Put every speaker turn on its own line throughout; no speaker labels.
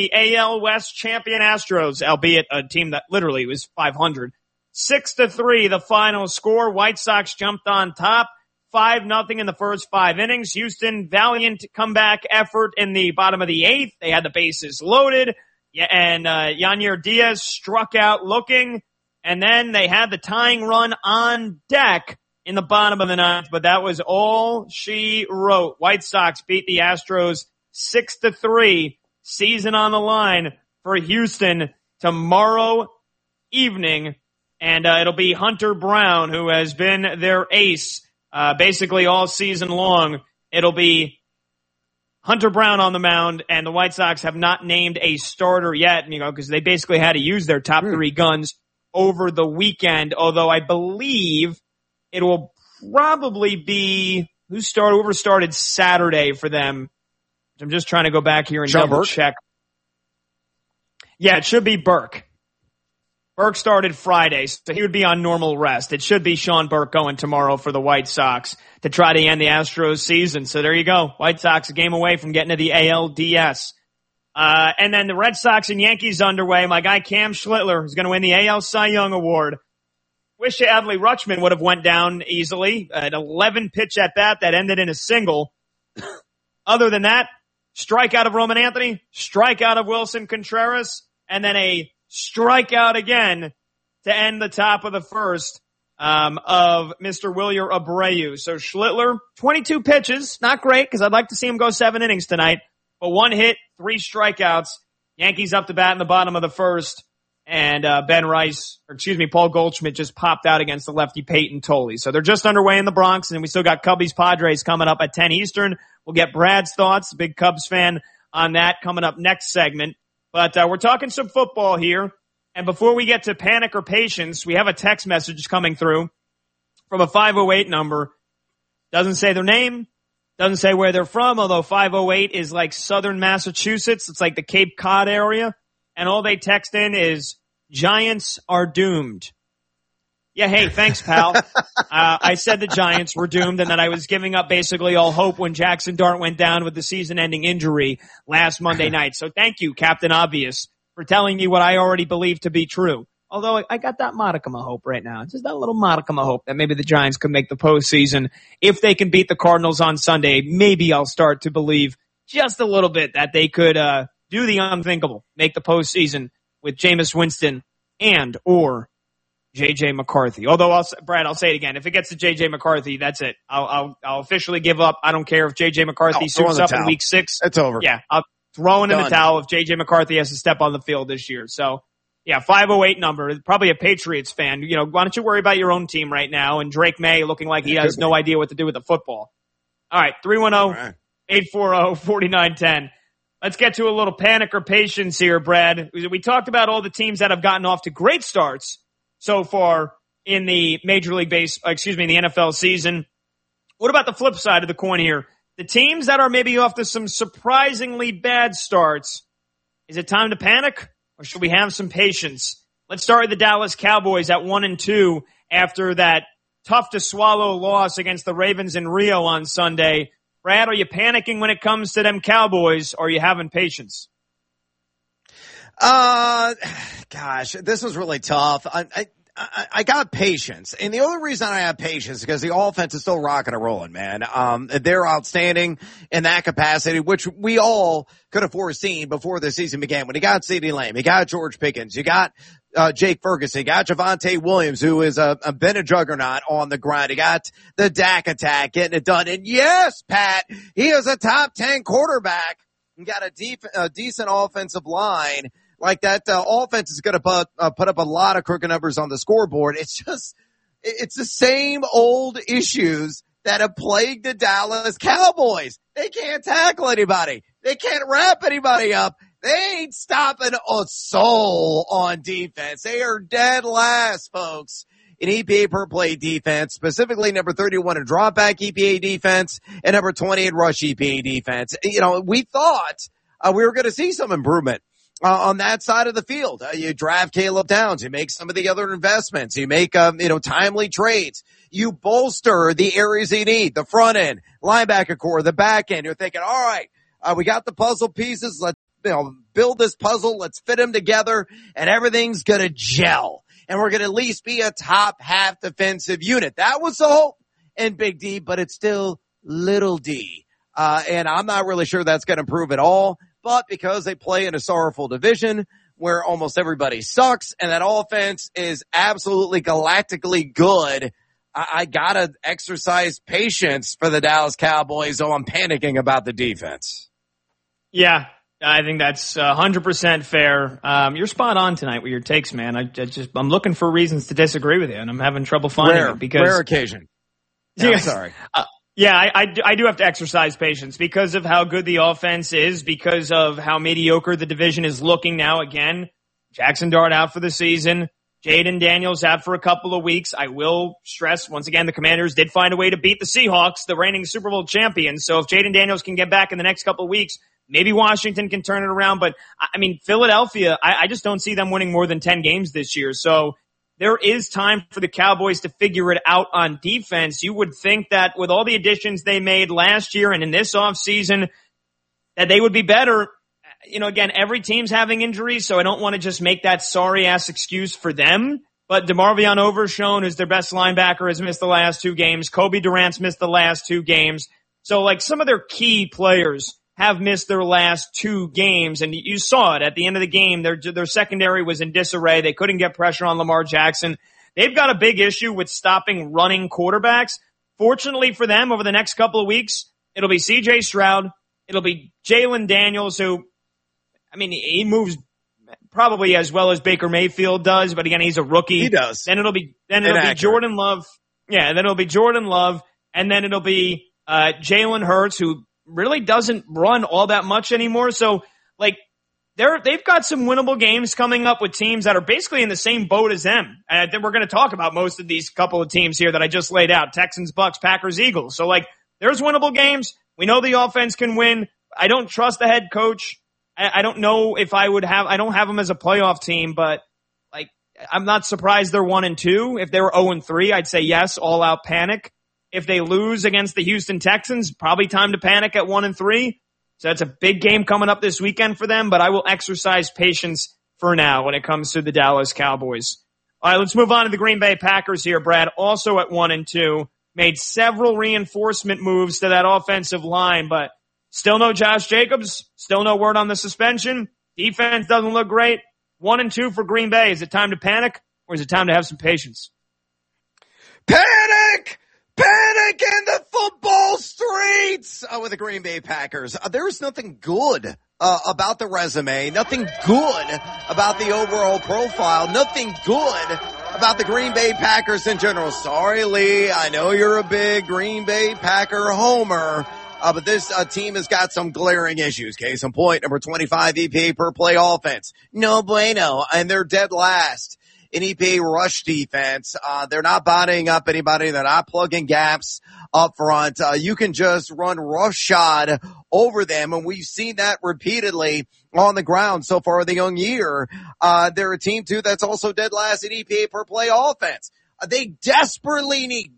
the AL West champion Astros, albeit a team that literally was 500. 6-3, the final score. White Sox jumped on top. 5-0 in the first 5 innings. Houston, valiant comeback effort in the bottom of the 8th. They had the bases loaded. Yeah, and Yainer Diaz struck out looking. And then they had the tying run on deck in the bottom of the 9th. But that was all she wrote. White Sox beat the Astros 6-3. Season on the line for Houston tomorrow evening. And it'll be Hunter Brown, who has been their ace basically all season long. It'll be Hunter Brown on the mound, and the White Sox have not named a starter yet, because they basically had to use their top 3 guns over the weekend, although I believe it will probably be whoever started Saturday for them. I'm just trying to go back here and double check. Yeah, it should be Burke. Burke started Friday, so he would be on normal rest. It should be Sean Burke going tomorrow for the White Sox to try to end the Astros season. So there you go. White Sox a game away from getting to the ALDS. And then the Red Sox and Yankees underway. My guy Cam Schlittler is going to win the AL Cy Young Award. Wish Adley Rutschman would have went down easily. An 11-pitch at bat that ended in a single. Other than that, strikeout of Roman Anthony, strikeout of Wilson Contreras, and then a strikeout again to end the top of the first of Mr. Wilyer Abreu. So Schlittler, 22 pitches, not great because I'd like to see him go 7 innings tonight, but 1 hit, 3 strikeouts. Yankees up to bat in the bottom of the first, and Paul Goldschmidt just popped out against the lefty Peyton Tolley. So they're just underway in the Bronx, and we still got Cubbies Padres coming up at 10 Eastern. We'll get Brad's thoughts, big Cubs fan, on that coming up next segment. But we're talking some football here. And before we get to panic or patience, we have a text message coming through from a 508 number. Doesn't say their name, doesn't say where they're from, although 508 is like southern Massachusetts. It's like the Cape Cod area. And all they text in is, Giants are doomed. Yeah, hey, thanks, pal. I said the Giants were doomed and that I was giving up basically all hope when Jackson Dart went down with the season-ending injury last Monday night. So thank you, Captain Obvious, for telling me what I already believed to be true. Although I got that modicum of hope right now. Just that little modicum of hope that maybe the Giants could make the postseason. If they can beat the Cardinals on Sunday, maybe I'll start to believe just a little bit that they could do the unthinkable, make the postseason with Jameis Winston and or J.J. McCarthy. Although, Brad, I'll say it again. If it gets to J.J. McCarthy, that's it. I'll officially give up. I don't care if J.J. McCarthy suits up in week 6.
It's over.
Yeah, I'll throw in the towel if J.J. McCarthy has to step on the field this year. So, yeah, 508 number. Probably a Patriots fan. Why don't you worry about your own team right now? And Drake May looking like he has no idea what to do with the football. All right, 310-840-4910. Let's get to a little panic or patience here, Brad. We talked about all the teams that have gotten off to great starts so far in the in the NFL season. What about the flip side of the coin here? The teams that are maybe off to some surprisingly bad starts. Is it time to panic or should we have some patience? Let's start with the Dallas Cowboys at 1-2 after that tough to swallow loss against the Ravens in Rio on Sunday. Brad, are you panicking when it comes to them Cowboys or are you having patience?
Gosh, this was really tough. I got patience. And the only reason I have patience is because the offense is still rocking and rolling, man. They're outstanding in that capacity, which we all could have foreseen before the season began. When you got CeeDee Lamb, you got George Pickens, you got Jake Ferguson, you got Javonte Williams, who is been a juggernaut on the ground. You got the Dak attack getting it done. And yes, Pat, he is a top 10 quarterback and got a decent offensive line. Like that offense is going to put up a lot of crooked numbers on the scoreboard. It's the same old issues that have plagued the Dallas Cowboys. They can't tackle anybody. They can't wrap anybody up. They ain't stopping a soul on defense. They are dead last, folks, in EPA per play defense, specifically number 31 in drop back EPA defense and number 20 in rush EPA defense. We thought we were going to see some improvement on that side of the field. You draft Caleb Downs, you make some of the other investments, you make, timely trades, you bolster the areas you need, the front end, linebacker core, the back end. You're thinking, all right, we got the puzzle pieces. build this puzzle. Let's fit them together and everything's going to gel. And we're going to at least be a top half defensive unit. That was the hope in Big D, but it's still little D. And I'm not really sure that's going to improve at all. But because they play in a sorrowful division where almost everybody sucks and that offense is absolutely galactically good, I gotta exercise patience for the Dallas Cowboys, though I'm panicking about the defense.
Yeah, I think that's 100% fair. You're spot on tonight with your takes, man. I'm looking for reasons to disagree with you, and I'm having trouble finding it because
rare occasion. I'm sorry.
Yeah, I do have to exercise patience because of how good the offense is, because of how mediocre the division is looking now. Again, Jackson Dart out for the season. Jaden Daniels out for a couple of weeks. I will stress, once again, the Commanders did find a way to beat the Seahawks, the reigning Super Bowl champions. So if Jaden Daniels can get back in the next couple of weeks, maybe Washington can turn it around. But, I mean, Philadelphia, I just don't see them winning more than 10 games this year. So there is time for the Cowboys to figure it out on defense. You would think that with all the additions they made last year and in this offseason, that they would be better. You know, again, every team's having injuries, so I don't want to just make that sorry-ass excuse for them. But DeMarvion Overshown, who's their best linebacker, has missed the last 2 games. Kobe Durant's missed the last 2 games. So, like, some of their key players have missed their last 2 games, and you saw it at the end of the game. Their secondary was in disarray. They couldn't get pressure on Lamar Jackson. They've got a big issue with stopping running quarterbacks. Fortunately for them, over the next couple of weeks, it'll be C.J. Stroud. It'll be Jalen Daniels, who, I mean, he moves probably as well as Baker Mayfield does, but again, he's a rookie.
He does.
Then it'll be Jordan Love. Yeah, then it'll be Jordan Love, and then it'll be Jalen Hurts, who really doesn't run all that much anymore. So, like, they've got some winnable games coming up with teams that are basically in the same boat as them. And then we're going to talk about most of these couple of teams here that I just laid out: Texans, Bucks, Packers, Eagles. So, like, there's winnable games. We know the offense can win. I don't trust the head coach. I don't know if I don't have them as a playoff team, but, like, I'm not surprised they're 1-2. If they were 0-3, I'd say yes, all out panic. If they lose against the Houston Texans, probably time to panic at 1-3. So that's a big game coming up this weekend for them, but I will exercise patience for now when it comes to the Dallas Cowboys. All right, let's move on to the Green Bay Packers here, Brad. Also at 1-2, made several reinforcement moves to that offensive line, but still no Josh Jacobs, still no word on the suspension. Defense doesn't look great. 1-2 for Green Bay. Is it time to panic, or is it time to have some patience?
Panic! Panic in the football streets with the Green Bay Packers. There's nothing good about the resume, nothing good about the overall profile, nothing good about the Green Bay Packers in general. Sorry, Lee, I know you're a big Green Bay Packer homer, but this team has got some glaring issues. Case in point, number 25 EPA per play offense. No bueno, and they're dead last in EPA rush defense. They're not bodying up anybody. They're not plugging gaps up front. You can just run roughshod over them, and we've seen that repeatedly on the ground so far in the young year. They're a team, too, that's also dead last in EPA per play offense. They desperately need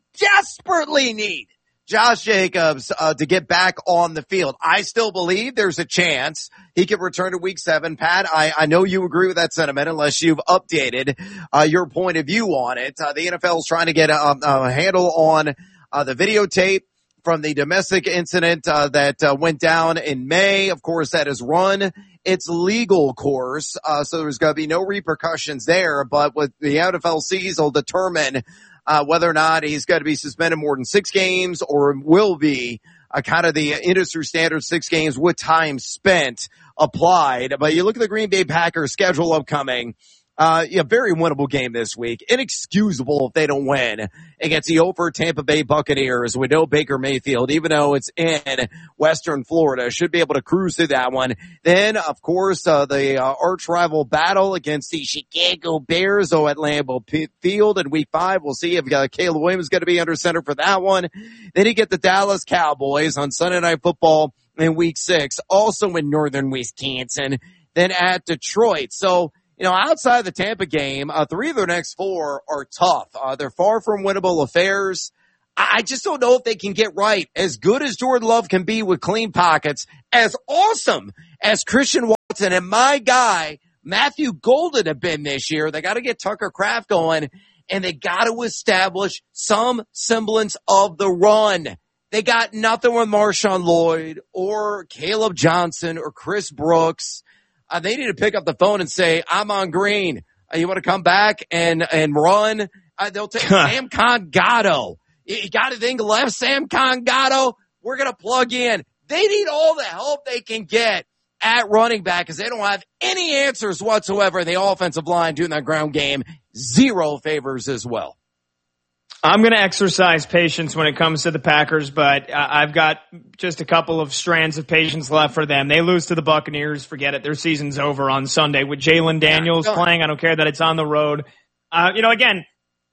Josh Jacobs to get back on the field. I still believe there's a chance he could return to week 7. Pat, I know you agree with that sentiment unless you've updated your point of view on it. The NFL is trying to get a handle on the videotape from the domestic incident that went down in May. Of course, that is run its legal course, so there's going to be no repercussions there. But what the NFL sees will determine whether or not he's going to be suspended more than 6 games or will be kind of the industry standard 6 games with time spent applied. But you look at the Green Bay Packers schedule upcoming. Very winnable game this week. Inexcusable if they don't win against the over Tampa Bay Buccaneers with no Baker Mayfield, even though it's in Western Florida. Should be able to cruise through that one. Then, of course, the arch rival battle against the Chicago Bears at Lambeau Field in week 5. We'll see if Caleb Williams is going to be under center for that one. Then you get the Dallas Cowboys on Sunday Night Football in week 6, also in northern Wisconsin, then at Detroit. So, you know, outside the Tampa game, 3 of their next 4 are tough. They're far from winnable affairs. I just don't know if they can get right. As good as Jordan Love can be with clean pockets, as awesome as Christian Watson and my guy Matthew Golden have been this year, they got to get Tucker Kraft going, and they got to establish some semblance of the run. They got nothing with Marshawn Lloyd or Caleb Johnson or Chris Brooks. They need to pick up the phone and say, I'm on green. You want to come back and run? They'll take Sam Congato. You got to think left, Sam Congato. We're going to plug in. They need all the help they can get at running back because they don't have any answers whatsoever in the offensive line doing that ground game. Zero favors as well.
I'm going to exercise patience when it comes to the Packers, but I've got just a couple of strands of patience left for them. They lose to the Buccaneers, forget it. Their season's over on Sunday with Jalen Daniels playing. I don't care that it's on the road. Again,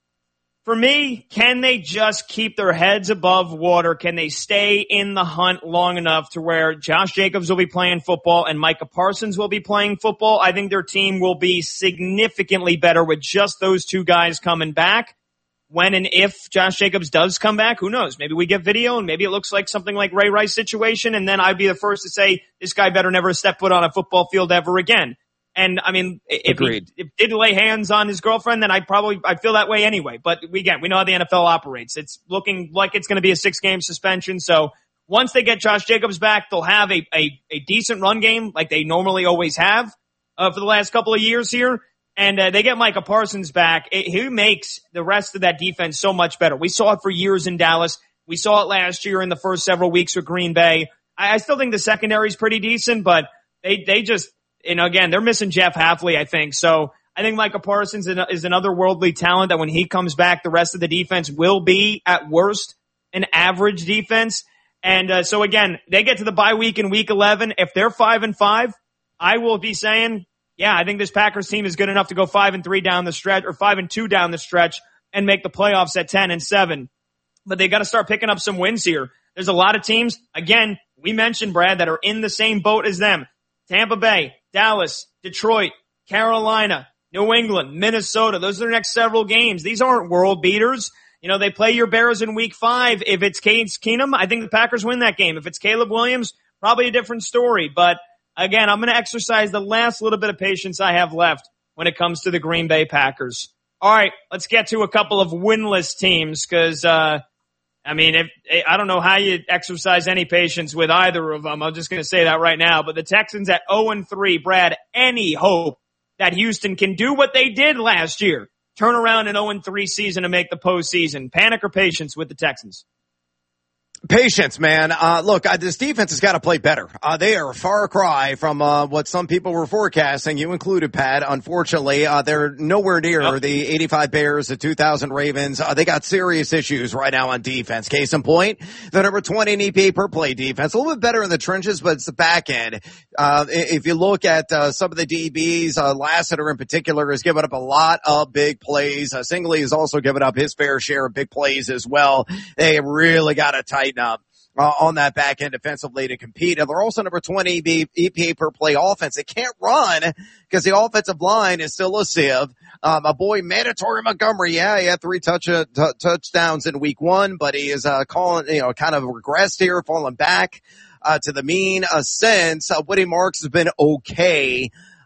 for me, can they just keep their heads above water? Can they stay in the hunt long enough to where Josh Jacobs will be playing football and Micah Parsons will be playing football? I think their team will be significantly better with just those two guys coming back. When and if Josh Jacobs does come back, who knows? Maybe we get video and maybe it looks like something like Ray Rice situation, and then I'd be the first to say this guy better never step foot on a football field ever again. And I mean, if he did lay hands on his girlfriend, then I'd feel that way anyway. But we know how the NFL operates. It's looking like it's going to be a 6-game suspension. So once they get Josh Jacobs back, they'll have a decent run game like they normally always have for the last couple of years here. And they get Micah Parsons back. He makes the rest of that defense so much better. We saw it for years in Dallas. We saw it last year in the first several weeks with Green Bay. I still think the secondary is pretty decent, but they just, again, they're missing Jeff Hafley, I think. So I think Micah Parsons is an otherworldly talent that when he comes back, the rest of the defense will be, at worst, an average defense. And so again, they get to the bye week in week 11. If they're 5-5, I will be saying, yeah, I think this Packers team is good enough to go 5-3 down the stretch or 5-2 down the stretch and make the playoffs at 10-7. But they got to start picking up some wins here. There's a lot of teams, again, we mentioned, Brad, that are in the same boat as them. Tampa Bay, Dallas, Detroit, Carolina, New England, Minnesota. Those are the next several games. These aren't world beaters. They play your Bears in week 5. If it's Case Keenum, I think the Packers win that game. If it's Caleb Williams, probably a different story. But again, I'm going to exercise the last little bit of patience I have left when it comes to the Green Bay Packers. All right, let's get to a couple of winless teams because, I don't know how you exercise any patience with either of them. I'm just going to say that right now. But the Texans at 0-3, Brad, any hope that Houston can do what they did last year, turn around an 0-3 season and make the postseason? Panic or patience with the Texans?
Patience, man. Look, this defense has got to play better. They are a far cry from what some people were forecasting, you included, Pat. Unfortunately, they're nowhere near the 85 Bears, the 2000 Ravens. They got serious issues right now on defense. Case in point, the number 20 in EPA per play defense. A little bit better in the trenches, but it's the back end. If you look at some of the DBs, Lassiter in particular has given up a lot of big plays. Singley has also given up his fair share of big plays as well. They really got to tighten up on that back end defensively to compete. And they're also number 20 the EPA per play offense. They can't run because the offensive line is still a sieve. My boy Mandatory Montgomery, he had 3 touchdowns in week 1, but he is kind of regressed here, falling back to the mean since. Woody Marks has been okay.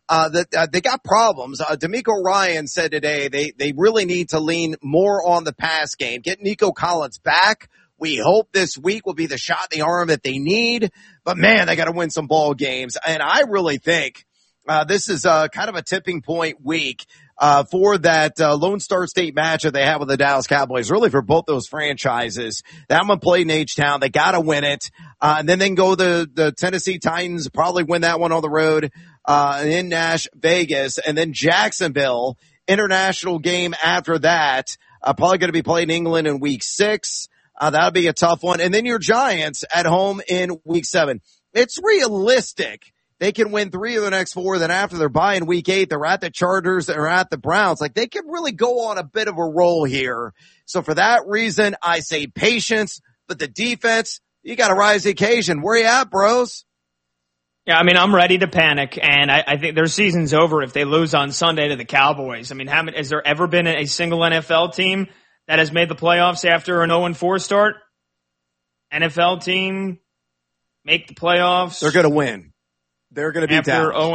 They got problems. D'Amico Ryan said today they really need to lean more on the pass game. Get Nico Collins back. We hope this week will be the shot in the arm that they need. But man, they got to win some ball games. And I really think this is kind of a tipping point week for that Lone Star State matchup they have with the Dallas Cowboys. Really for both those franchises. That one played in H-Town. They got to win it. And then they can go the Tennessee Titans, probably win that one on the road in Vegas. And then Jacksonville, international game after that. Probably going to be played in England in week 6. That'll be a tough one. And then your Giants at home in week 7. It's realistic. They can win 3 of the next 4. Then after they're bye in week 8, they're at the Chargers, they're at the Browns. Like they could really go on a bit of a roll here. So for that reason, I say patience, but the defense, you got to rise to the occasion. Where you at, bros?
Yeah, I'm ready to panic, and I think their season's over if they lose on Sunday to the Cowboys. Has there ever been a single NFL team that has made the playoffs after an 0-4 start? NFL team make the playoffs?
They're going to win. They're going to be
after
down.